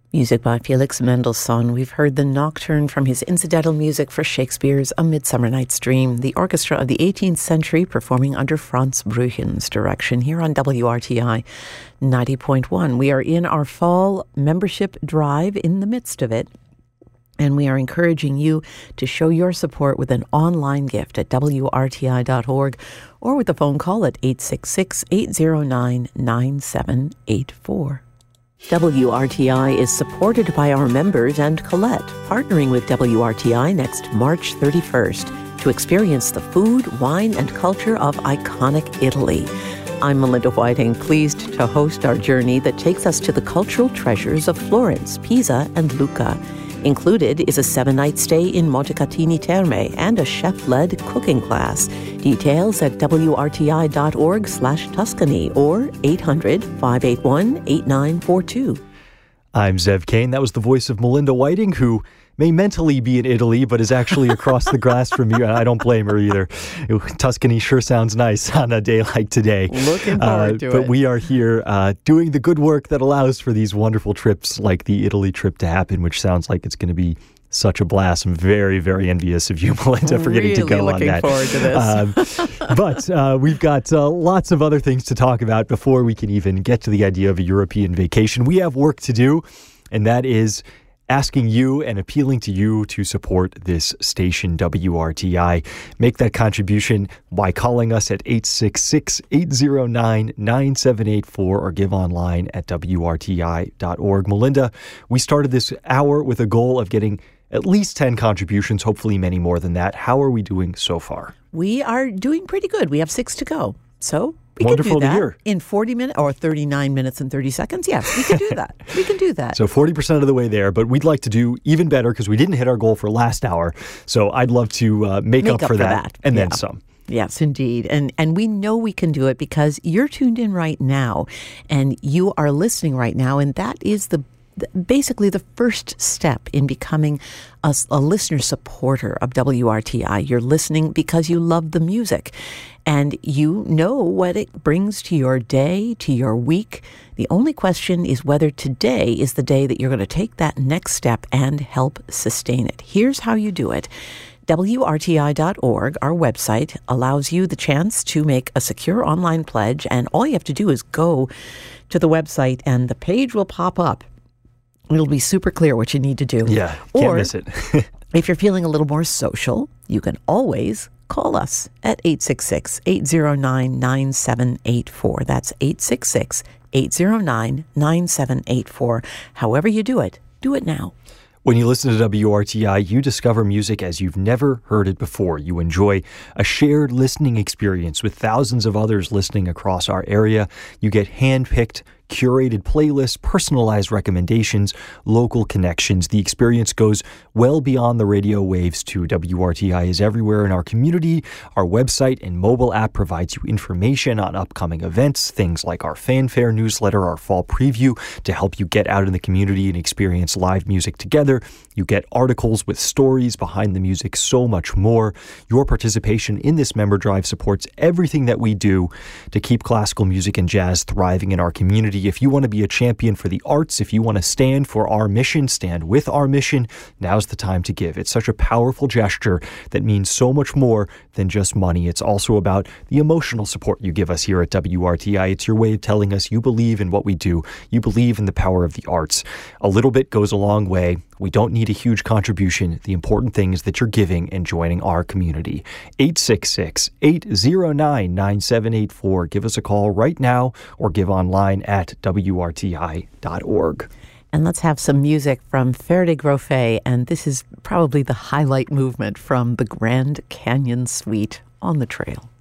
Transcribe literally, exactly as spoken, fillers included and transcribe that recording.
Music by Felix Mendelssohn. We've heard the nocturne from his incidental music for Shakespeare's A Midsummer Night's Dream, the orchestra of the eighteenth century performing under Franz Brüchen's direction here on W R T I ninety point one. We are in our fall membership drive, in the midst of it, and we are encouraging you to show your support with an online gift at W R T I dot org or with a phone call at eight six six, eight zero nine, nine seven eight four. W R T I is supported by our members and Colette, partnering with W R T I next March thirty-first to experience the food, wine, and culture of iconic Italy. I'm Melinda Whiting, pleased to host our journey that takes us to the cultural treasures of Florence, Pisa, and Lucca. Included is a seven-night stay in Montecatini Terme and a chef-led cooking class. Details at W R T I dot org slash Tuscany or eight hundred, five eight one, eight nine four two. I'm Zev Kane. That was the voice of Melinda Whiting, who may mentally be in Italy, but is actually across the grass from you. I don't blame her either. Tuscany sure sounds nice on a day like today. Looking forward uh, to but it. But we are here uh, doing the good work that allows for these wonderful trips like the Italy trip to happen, which sounds like it's going to be such a blast. I'm very, very envious of you, Melinda, for getting really to go on that. Looking forward to this. Um, but uh, we've got uh, lots of other things to talk about before we can even get to the idea of a European vacation. We have work to do, and that is asking you and appealing to you to support this station, W R T I. Make that contribution by calling us at eight six six, eight zero nine, nine seven eight four or give online at W R T I dot org. Melinda, we started this hour with a goal of getting at least ten contributions, hopefully many more than that. How are we doing so far? We are doing pretty good. We have six to go. So we Wonderful can do to that hear. in forty minutes or thirty-nine minutes and thirty seconds. Yes, we can do that. We can do that. So forty percent of the way there, but we'd like to do even better because we didn't hit our goal for last hour. So I'd love to uh, make, Make up, up for for that, that. and Yeah. then some. Yes, indeed. And and we know we can do it because you're tuned in right now and you are listening right now. And that is the basically the first step in becoming a, a listener supporter of W R T I. You're listening because you love the music and you know what it brings to your day, to your week. The only question is whether today is the day that you're going to take that next step and help sustain it. Here's how you do it. W R T I dot org, our website, allows you the chance to make a secure online pledge, and all you have to do is go to the website and the page will pop up. It'll be super clear what you need to do. Yeah, can't or, miss it. if you're feeling a little more social, you can always call us at eight six six, eight zero nine, nine seven eight four. That's eight six six, eight zero nine, nine seven eight four. However you do it, do it now. When you listen to W R T I, you discover music as you've never heard it before. You enjoy a shared listening experience with thousands of others listening across our area. You get hand-picked, curated playlists, personalized recommendations, local connections. The experience goes well beyond the radio waves too. W R T I is everywhere in our community. Our website and mobile app provides you information on upcoming events, things like our fanfare newsletter, our fall preview, to help you get out in the community and experience live music together. You get articles with stories behind the music, so much more. Your participation in this member drive supports everything that we do to keep classical music and jazz thriving in our community. If you want to be a champion for the arts, if you want to stand for our mission, stand with our mission, now's the time to give. It's such a powerful gesture that means so much more than just money. It's also about the emotional support you give us here at W R T I. It's your way of telling us you believe in what we do. You believe in the power of the arts. A little bit goes a long way. We don't need a huge contribution. The important thing is that you're giving and joining our community. eight six six, eight zero nine, nine seven eight four. Give us a call right now or give online at W R T I dot org. And let's have some music from Ferde Grofe, and this is probably the highlight movement from the Grand Canyon Suite on the Trail.